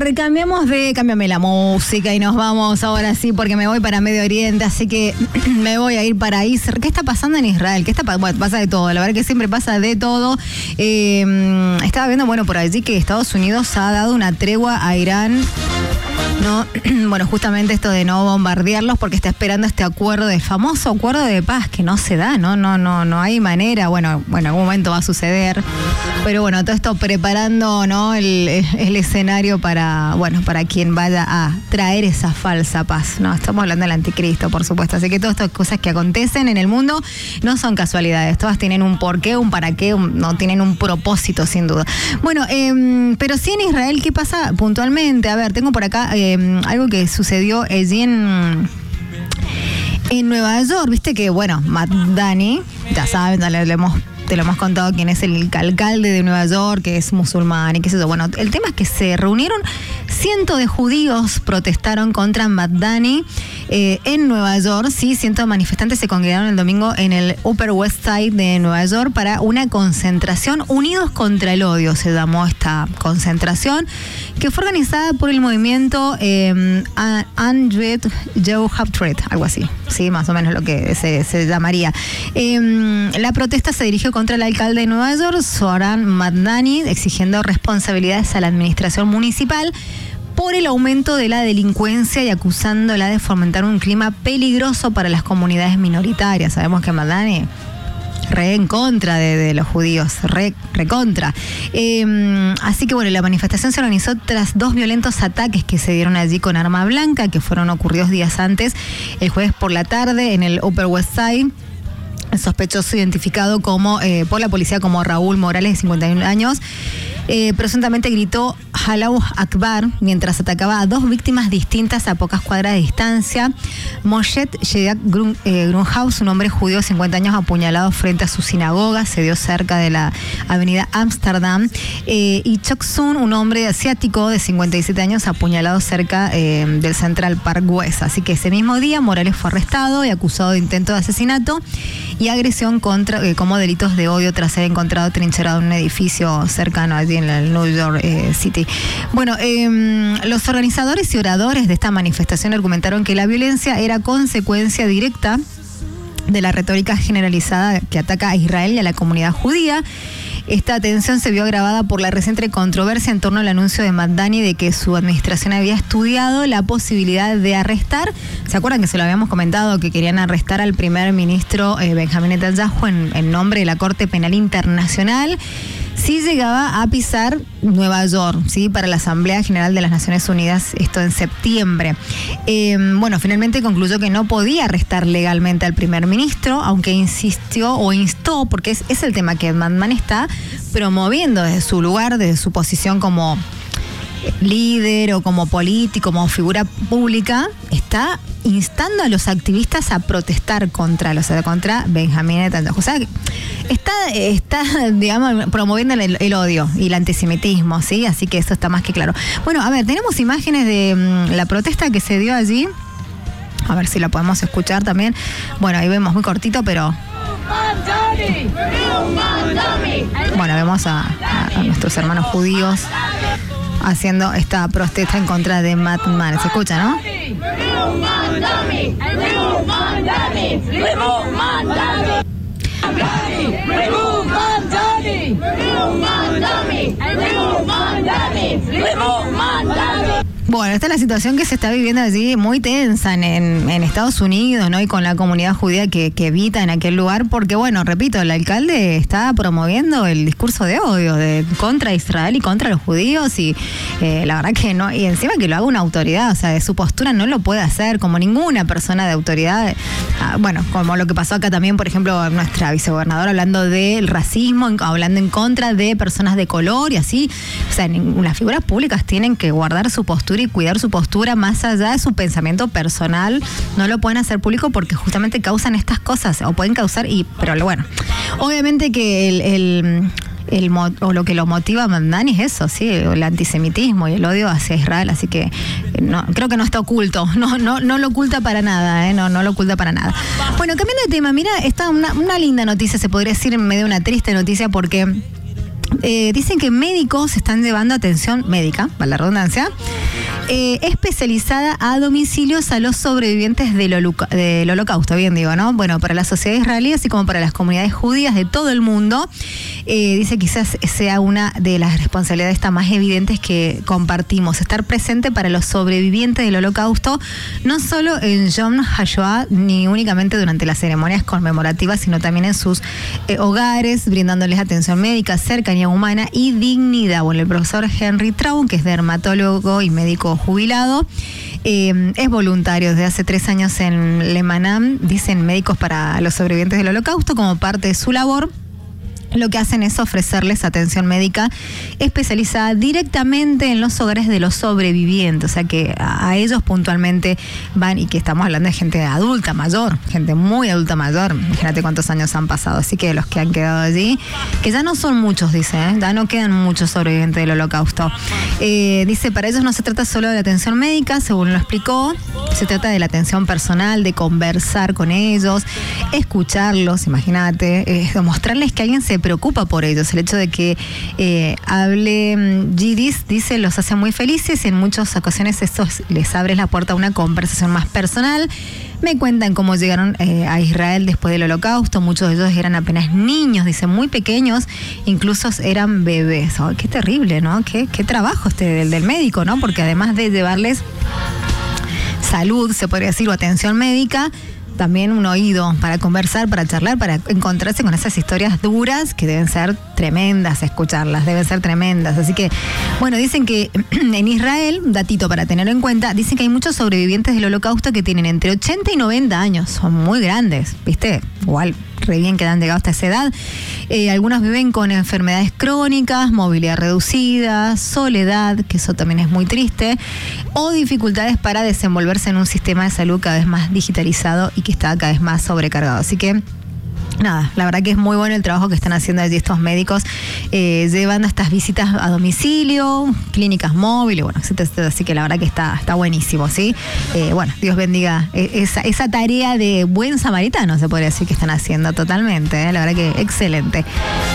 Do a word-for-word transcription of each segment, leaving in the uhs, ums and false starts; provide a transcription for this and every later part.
cambiamos de, cámbiame la música y nos vamos ahora sí, porque me voy para Medio Oriente, así que me voy a ir para Israel. ¿Qué está pasando en Israel? ¿Qué está pa- bueno, pasa de todo, la verdad que siempre pasa de todo. Eh, estaba viendo, bueno, por allí que Estados Unidos ha dado una tregua a Irán. No, bueno, justamente esto de no bombardearlos porque está esperando este acuerdo, el famoso acuerdo de paz que no se da, no, no, no, no hay manera. Bueno, bueno, en algún momento va a suceder, pero bueno, todo esto preparando, ¿no? El, el escenario para, bueno, para quien vaya a traer esa falsa paz, ¿no? Estamos hablando del anticristo, por supuesto, así que todas estas cosas que acontecen en el mundo no son casualidades, todas tienen un porqué, un para qué, un, no tienen un propósito sin duda. Bueno, eh, pero sí en Israel, ¿qué pasa puntualmente? A ver, tengo por acá eh, algo que sucedió allí en, en Nueva York, viste que, bueno, Madani, ya saben, ya le, le hemos, te lo hemos contado quién es el alcalde de Nueva York, que es musulmán y qué sé yo. Bueno, el tema es que se reunieron cientos de judíos, protestaron contra Madani eh, en Nueva York. Sí, cientos de manifestantes se congregaron el domingo en el Upper West Side de Nueva York para una concentración. Unidos contra el odio se llamó esta concentración, que fue organizada por el movimiento eh, Andrew Joe Haptred, algo así, sí, más o menos lo que se, se llamaría. Eh, la protesta se dirigió contra el alcalde de Nueva York, Zohran Madani, exigiendo responsabilidades a la administración municipal por el aumento de la delincuencia y acusándola de fomentar un clima peligroso para las comunidades minoritarias. Sabemos que Madani re en contra de, de los judíos, re, re contra. Eh, así que bueno, la manifestación se organizó tras dos violentos ataques que se dieron allí con arma blanca, que fueron ocurridos días antes, el jueves por la tarde en el Upper West Side. El sospechoso identificado como eh, por la policía como Raúl Morales, de cincuenta y un años, eh, presuntamente gritó Allahu Akbar mientras atacaba a dos víctimas distintas a pocas cuadras de distancia. Moshe Shedak Grun, eh, Grunhaus, un hombre judío de cincuenta años, apuñalado frente a su sinagoga, se dio cerca de la avenida Amsterdam. Eh, y Chok-sun, un hombre asiático de cincuenta y siete años, apuñalado cerca eh, del Central Park West. Así que ese mismo día Morales fue arrestado y acusado de intento de asesinato y agresión contra eh, como delitos de odio tras ser encontrado trincherado en un edificio cercano allí en el New York eh, City. Bueno, eh, los organizadores y oradores de esta manifestación argumentaron que la violencia era consecuencia directa de la retórica generalizada que ataca a Israel y a la comunidad judía. Esta tensión se vio agravada por la reciente controversia en torno al anuncio de Madani de que su administración había estudiado la posibilidad de arrestar. ¿Se acuerdan que se lo habíamos comentado que querían arrestar al primer ministro eh, Benjamín Netanyahu en, en nombre de la Corte Penal Internacional si llegaba a pisar Nueva York, ¿sí? Para la Asamblea General de las Naciones Unidas, esto en septiembre. Eh, bueno, finalmente concluyó que no podía arrestar legalmente al primer ministro, aunque insistió o instó, porque es, es el tema que Madman está promoviendo desde su lugar, desde su posición como líder o como político, como figura pública, está instando a los activistas a protestar contra los contra Benjamín Netanyahu. O sea, está, está digamos, promoviendo el, el odio y el antisemitismo, ¿sí? Así que eso está más que claro. Bueno, a ver, tenemos imágenes de um, la protesta que se dio allí. A ver si la podemos escuchar también. Bueno, ahí vemos muy cortito, pero... Bueno, vemos a, a, a nuestros hermanos judíos haciendo esta protesta en contra de Madman. Se escucha, ¿no? Bueno, esta es la situación que se está viviendo allí, muy tensa en, en, en Estados Unidos, ¿no? Y con la comunidad judía que, que habita en aquel lugar, porque, bueno, repito, el alcalde está promoviendo el discurso de odio de, contra Israel y contra los judíos, y eh, la verdad que no, y encima que lo haga una autoridad, o sea, de su postura no lo puede hacer, como ninguna persona de autoridad. Ah, bueno, como lo que pasó acá también, por ejemplo, nuestra vicegobernadora hablando del racismo, hablando en contra de personas de color y así. O sea, las figuras públicas tienen que guardar su postura y cuidar su postura más allá de su pensamiento personal. No lo pueden hacer público porque justamente causan estas cosas, o pueden causar, y pero bueno, obviamente que el, el, el o lo que lo motiva a Madani es eso, sí, el antisemitismo y el odio hacia Israel, así que no, creo que no está oculto, no, no, no lo oculta para nada, ¿eh? no, no lo oculta para nada. Bueno, cambiando de tema, mira, está una, una linda noticia, se podría decir en medio de una triste noticia, porque Eh, dicen que médicos están llevando atención médica, para la redundancia, eh, especializada a domicilios a los sobrevivientes del, holoca- del holocausto, bien digo, ¿no? Bueno, para la sociedad israelí, así como para las comunidades judías de todo el mundo, eh, dice quizás sea una de las responsabilidades más evidentes que compartimos, estar presente para los sobrevivientes del holocausto, no solo en Yom HaShoah, ni únicamente durante las ceremonias conmemorativas, sino también en sus eh, hogares, brindándoles atención médica, cercanía humana y dignidad. Bueno, el profesor Henry Traun, que es dermatólogo y médico jubilado, eh, es voluntario desde hace tres años en Lemanam, dicen Médicos para los Sobrevivientes del Holocausto, como parte de su labor. Lo que hacen es ofrecerles atención médica especializada directamente en los hogares de los sobrevivientes, o sea que a ellos puntualmente van, y que estamos hablando de gente adulta, mayor, gente muy adulta mayor, imagínate cuántos años han pasado, así que los que han quedado allí, que ya no son muchos, dice, ¿eh? Ya no quedan muchos sobrevivientes del holocausto. Eh, dice, para ellos no se trata solo de la atención médica, según lo explicó, se trata de la atención personal, de conversar con ellos, escucharlos, imagínate, eh, demostrarles que alguien se preocupa por ellos. El hecho de que eh, hable yidis, dice, los hace muy felices y en muchas ocasiones esto les abre la puerta a una conversación más personal. Me cuentan cómo llegaron eh, a Israel después del holocausto. Muchos de ellos eran apenas niños, dice, muy pequeños, incluso eran bebés. Oh, qué terrible, ¿no? Qué, qué trabajo este del, del médico, ¿no? Porque además de llevarles salud, se podría decir, o atención médica, también un oído para conversar, para charlar, para encontrarse con esas historias duras que deben ser tremendas, escucharlas, deben ser tremendas. Así que, bueno, dicen que en Israel, un datito para tenerlo en cuenta, dicen que hay muchos sobrevivientes del holocausto que tienen entre ochenta y noventa años, son muy grandes, ¿viste? Igual, re bien que han llegado hasta esa edad. Eh, algunos viven con enfermedades crónicas, movilidad reducida, soledad, que eso también es muy triste, o dificultades para desenvolverse en un sistema de salud cada vez más digitalizado y que está cada vez más sobrecargado. Así que nada, la verdad que es muy bueno el trabajo que están haciendo allí estos médicos, eh, llevando estas visitas a domicilio, clínicas móviles, bueno, etcétera, etcétera. Así que la verdad que está, está buenísimo, ¿sí? Eh, bueno, Dios bendiga esa, esa tarea de buen samaritano, se podría decir que están haciendo totalmente, ¿eh? La verdad que excelente.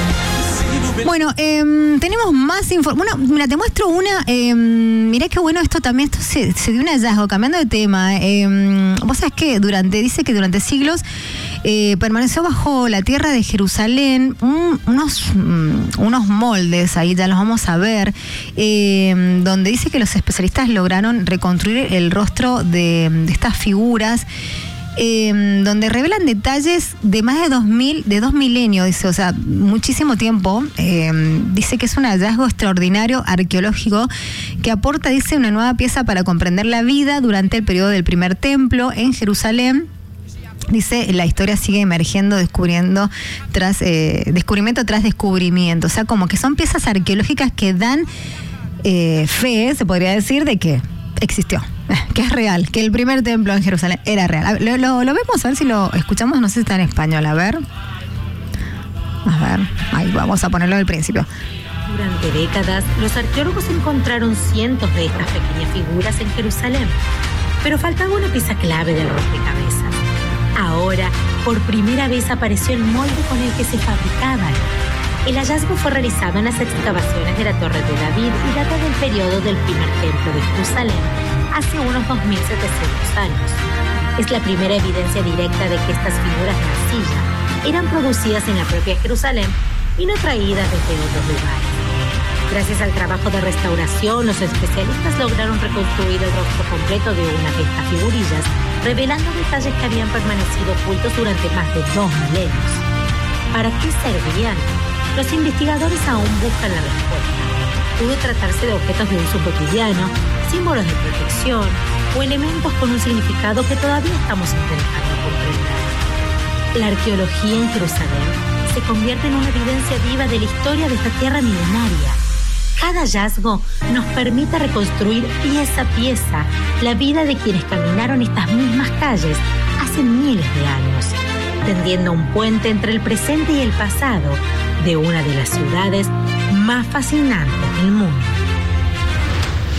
Bueno, eh, tenemos más información. Bueno, mira, te muestro una. Eh, mirá qué bueno esto también. Esto se, se dio un hallazgo, cambiando de tema. Eh, Vos sabés que durante, dice que durante siglos eh, permaneció bajo la tierra de Jerusalén un, unos, um, unos moldes, ahí ya los vamos a ver, eh, donde dice que los especialistas lograron reconstruir el rostro de, de estas figuras. Eh, donde revelan detalles de más de dos mil, de dos milenios, dice, o sea, muchísimo tiempo. Eh, dice que es un hallazgo extraordinario arqueológico que aporta, dice, una nueva pieza para comprender la vida durante el periodo del primer templo en Jerusalén. Dice, la historia sigue emergiendo, descubriendo tras eh, descubrimiento tras descubrimiento. O sea, como que son piezas arqueológicas que dan eh, fe, se podría decir, de que existió, que es real, que el primer templo en Jerusalén era real. Lo, lo, lo vemos, a ver si lo escuchamos, no sé si está en español, a ver. A ver, ahí vamos a ponerlo del principio. Durante décadas, los arqueólogos encontraron cientos de estas pequeñas figuras en Jerusalén, pero faltaba una pieza clave del rompecabezas. Ahora, por primera vez apareció el molde con el que se fabricaban. El hallazgo fue realizado en las excavaciones de la Torre de David y data del periodo del primer templo de Jerusalén, hace unos dos mil setecientos años. Es la primera evidencia directa de que estas figuras de arcilla eran producidas en la propia Jerusalén y no traídas desde otros lugares. Gracias al trabajo de restauración, los especialistas lograron reconstruir el rostro completo de una de estas figurillas, revelando detalles que habían permanecido ocultos durante más de dos milenios. ¿Para qué servían? Los investigadores aún buscan la respuesta. Pudo tratarse de objetos de uso cotidiano, símbolos de protección o elementos con un significado que todavía estamos intentando comprender. La arqueología en Jerusalén se convierte en una evidencia viva de la historia de esta tierra milenaria. Cada hallazgo nos permite reconstruir pieza a pieza la vida de quienes caminaron estas mismas calles hace miles de años, tendiendo un puente entre el presente y el pasado de una de las ciudades más fascinantes del mundo.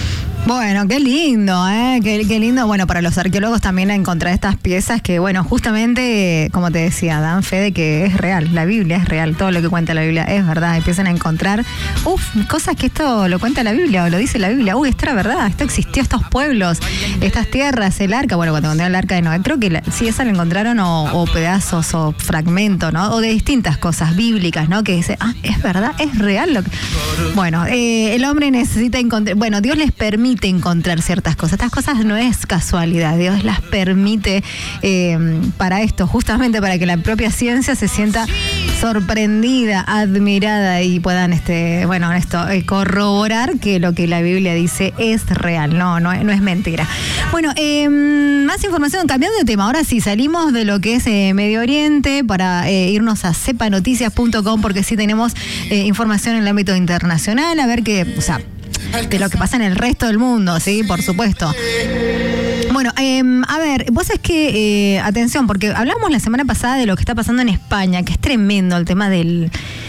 Bueno, qué lindo, ¿eh? Qué, qué lindo, bueno, para los arqueólogos también encontrar estas piezas que, bueno, justamente, como te decía, dan fe de que es real, la Biblia es real, todo lo que cuenta la Biblia es verdad, empiezan a encontrar, uff, cosas que esto lo cuenta la Biblia o lo dice la Biblia, uy, esto era verdad, esto existió, estos pueblos, estas tierras, el arca, bueno, cuando encontraron el arca de Noé, creo que la, sí, esa la encontraron o, o pedazos o fragmentos, ¿no? O de distintas cosas bíblicas, ¿no? Que dice, ah, es verdad, es real lo que... Bueno, eh, el hombre necesita encontrar, bueno, Dios les permite encontrar ciertas cosas. Estas cosas no es casualidad, Dios las permite eh, para esto, justamente para que la propia ciencia se sienta sorprendida, admirada y puedan, este, bueno, esto, eh, corroborar que lo que la Biblia dice es real, no, no, no es mentira. Bueno, eh, más información, cambiando de tema, ahora sí, salimos de lo que es eh, Medio Oriente para eh, irnos a sepa noticias punto com porque sí tenemos eh, información en el ámbito internacional, a ver qué, o sea, de lo que pasa en el resto del mundo, sí, por supuesto. Bueno, eh, a ver, vos es que, eh, atención, porque hablamos la semana pasada de lo que está pasando en España, que es tremendo el tema del...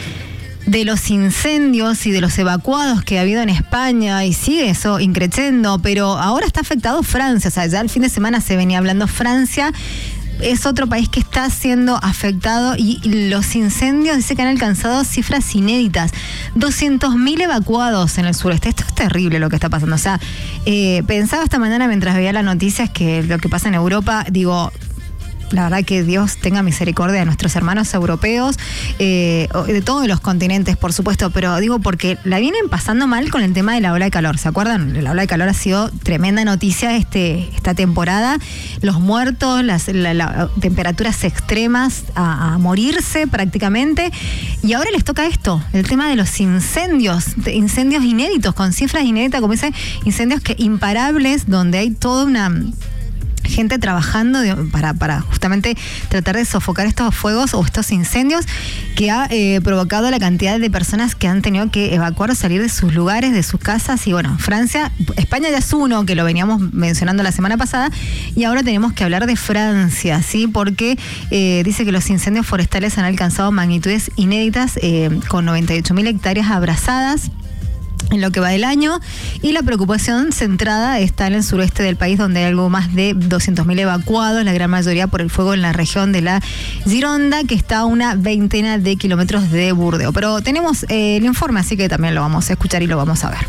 de los incendios y de los evacuados que ha habido en España y sigue eso increciendo, pero ahora está afectado Francia, o sea, ya el fin de semana se venía hablando Francia, es otro país que está siendo afectado y los incendios dice que han alcanzado cifras inéditas, doscientos mil evacuados en el sureste. Esto es terrible lo que está pasando, o sea, eh, pensaba esta mañana mientras veía las noticias que lo que pasa en Europa, digo, la verdad que Dios tenga misericordia de nuestros hermanos europeos, eh, de todos los continentes, por supuesto, pero digo porque la vienen pasando mal con el tema de la ola de calor. ¿Se acuerdan? La ola de calor ha sido tremenda noticia este, esta temporada. Los muertos, las la, la, temperaturas extremas a, a morirse prácticamente. Y ahora les toca esto, el tema de los incendios, de incendios inéditos, con cifras inéditas, como dice, incendios que imparables, donde hay toda una... gente trabajando de, para, para justamente tratar de sofocar estos fuegos o estos incendios que ha eh, provocado la cantidad de personas que han tenido que evacuar o salir de sus lugares, de sus casas. Y bueno, Francia, España ya es uno, que lo veníamos mencionando la semana pasada, y ahora tenemos que hablar de Francia, ¿sí? Porque eh, dice que los incendios forestales han alcanzado magnitudes inéditas, eh, con noventa y ocho mil hectáreas abrasadas en lo que va del año, y la preocupación centrada está en el sureste del país, donde hay algo más de doscientos mil evacuados, la gran mayoría por el fuego en la región de la Gironda, que está a una veintena de kilómetros de Burdeos. Pero tenemos eh, el informe, así que también lo vamos a escuchar y lo vamos a ver.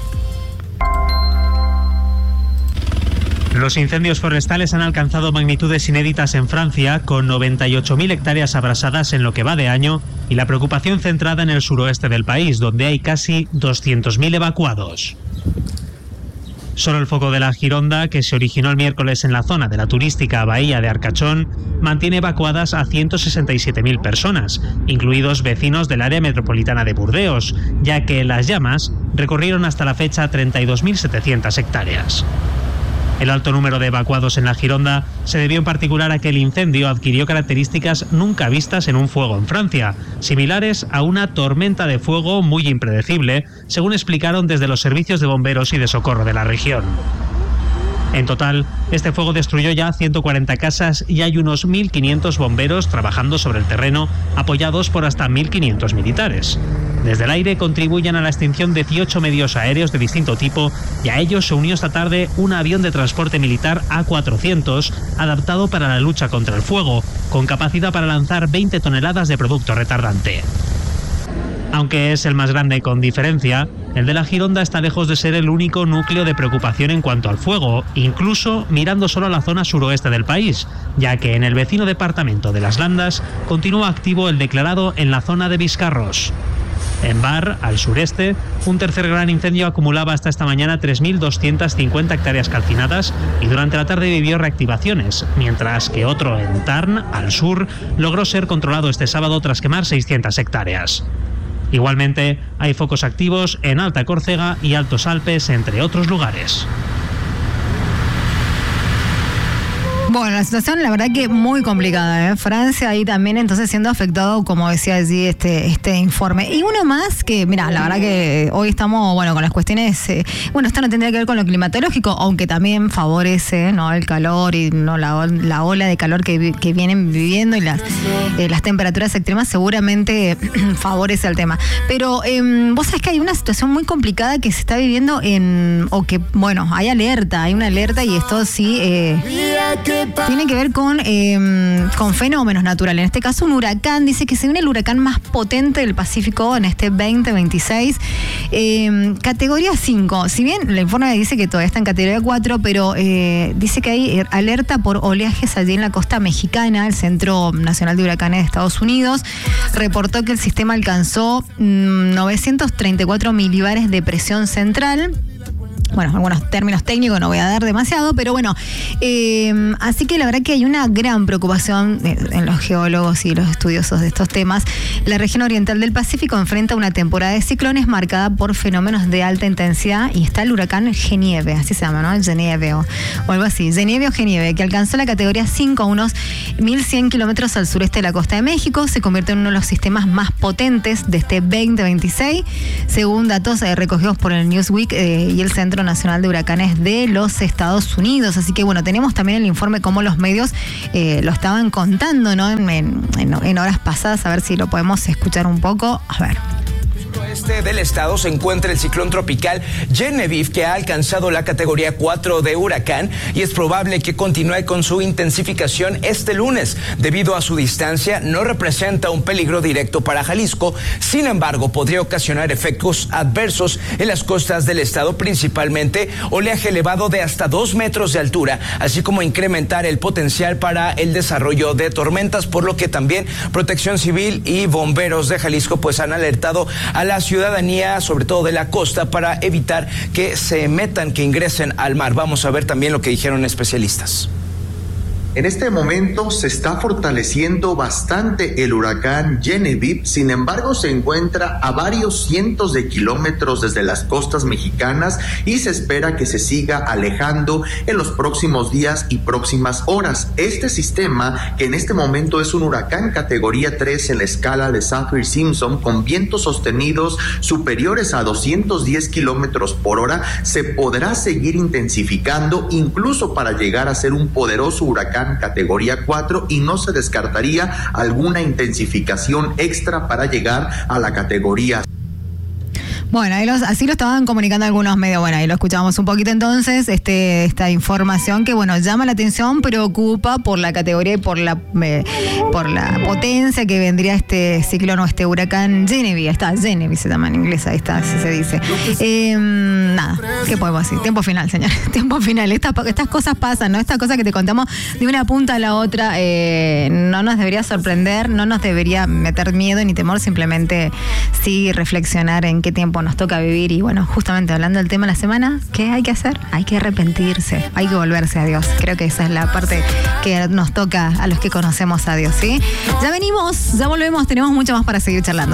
Los incendios forestales han alcanzado magnitudes inéditas en Francia, con noventa y ocho mil hectáreas abrasadas en lo que va de año, y la preocupación centrada en el suroeste del país, donde hay casi doscientos mil evacuados. Solo el foco de la Gironda, que se originó el miércoles en la zona de la turística bahía de Arcachón, mantiene evacuadas a ciento sesenta y siete mil personas, incluidos vecinos del área metropolitana de Burdeos, ya que las llamas recorrieron hasta la fecha treinta y dos mil setecientas hectáreas. El alto número de evacuados en la Gironda se debió en particular a que el incendio adquirió características nunca vistas en un fuego en Francia, similares a una tormenta de fuego muy impredecible, según explicaron desde los servicios de bomberos y de socorro de la región. En total, este fuego destruyó ya ciento cuarenta casas y hay unos mil quinientos bomberos trabajando sobre el terreno, apoyados por hasta mil quinientos militares. Desde el aire contribuyen a la extinción dieciocho medios aéreos de distinto tipo, y a ellos se unió esta tarde un avión de transporte militar A cuatrocientos adaptado para la lucha contra el fuego, con capacidad para lanzar veinte toneladas de producto retardante. Aunque es el más grande con diferencia, el de la Gironda está lejos de ser el único núcleo de preocupación en cuanto al fuego, incluso mirando solo a la zona suroeste del país, ya que en el vecino departamento de Las Landas continúa activo el declarado en la zona de Biscarros. En Bar, al sureste, un tercer gran incendio acumulaba hasta esta mañana tres mil doscientas cincuenta hectáreas calcinadas y durante la tarde vivió reactivaciones, mientras que otro en Tarn, al sur, logró ser controlado este sábado tras quemar seiscientas hectáreas. Igualmente, hay focos activos en Alta Córcega y Altos Alpes, entre otros lugares. Bueno, la situación la verdad que muy complicada, ¿eh? Francia ahí también entonces siendo afectado, como decía allí este, este informe. Y uno más que, mira, la verdad que hoy estamos, bueno, con las cuestiones, eh, bueno, esto no tendría que ver con lo climatológico, aunque también favorece, ¿no? El calor y no la, la ola de calor que, que vienen viviendo y las, eh, las temperaturas extremas seguramente favorece el tema. Pero eh, vos sabés que hay una situación muy complicada que se está viviendo en, o que, bueno, hay alerta, hay una alerta y esto sí eh, tiene que ver con, eh, con fenómenos naturales. En este caso, un huracán. Dice que se viene el huracán más potente del Pacífico en este veinte veintiséis. Eh, categoría cinco. Si bien el informe dice que todavía está en categoría cuatro, pero eh, dice que hay alerta por oleajes allí en la costa mexicana. El Centro Nacional de Huracanes de Estados Unidos reportó que el sistema alcanzó mmm, novecientos treinta y cuatro milibares de presión central. Bueno, algunos términos técnicos no voy a dar demasiado, pero bueno, eh, así que la verdad que hay una gran preocupación en los geólogos y los estudiosos de estos temas. La región oriental del Pacífico enfrenta una temporada de ciclones marcada por fenómenos de alta intensidad y está el huracán Genieve, así se llama, ¿no? Genieve o, o algo así, Genieve o Genieve, que alcanzó la categoría cinco a unos mil cien kilómetros al sureste de la costa de México, se convierte en uno de los sistemas más potentes de este veinte veintiséis, según datos eh, recogidos por el Newsweek eh, y el Centro Nacional de Huracanes de los Estados Unidos. Así que bueno, tenemos también el informe cómo los medios eh, lo estaban contando, ¿no? En, en, en horas pasadas, a ver si lo podemos escuchar un poco. A ver. Este del estado se encuentra el ciclón tropical Genevieve, que ha alcanzado la categoría cuatro de huracán y es probable que continúe con su intensificación este lunes. Debido a su distancia, no representa un peligro directo para Jalisco. Sin embargo, podría ocasionar efectos adversos en las costas del estado, principalmente oleaje elevado de hasta dos metros de altura, así como incrementar el potencial para el desarrollo de tormentas, por lo que también Protección Civil y bomberos de Jalisco pues han alertado a la ciudadanía, sobre todo de la costa, para evitar que se metan, que ingresen al mar. Vamos a ver también lo que dijeron especialistas. En este momento se está fortaleciendo bastante el huracán Genevieve, sin embargo se encuentra a varios cientos de kilómetros desde las costas mexicanas y se espera que se siga alejando en los próximos días y próximas horas. Este sistema, que en este momento es un huracán categoría tres en la escala de Saffir-Simpson, con vientos sostenidos superiores a doscientos diez kilómetros por hora, se podrá seguir intensificando incluso para llegar a ser un poderoso huracán categoría cuatro, y no se descartaría alguna intensificación extra para llegar a la categoría. Bueno, ahí los, así lo estaban comunicando algunos medios. Bueno, ahí lo escuchábamos un poquito entonces, este, esta información que, bueno, llama la atención, preocupa por la categoría y por la eh, por la potencia que vendría este ciclón o este huracán Genevieve. Está, Genevieve se llama en inglés, ahí está, así se dice. Eh, nada, ¿qué podemos decir? Tiempo final, señores, tiempo final. Estas, estas cosas pasan, ¿no? Estas cosas que te contamos de una punta a la otra, eh, no nos debería sorprender, no nos debería meter miedo ni temor, simplemente sí reflexionar en qué tiempo nos toca vivir. Y bueno, justamente hablando del tema de la semana, ¿qué hay que hacer? Hay que arrepentirse, hay que volverse a Dios. Creo que esa es la parte que nos toca a los que conocemos a Dios, ¿sí? Ya venimos, ya volvemos, tenemos mucho más para seguir charlando.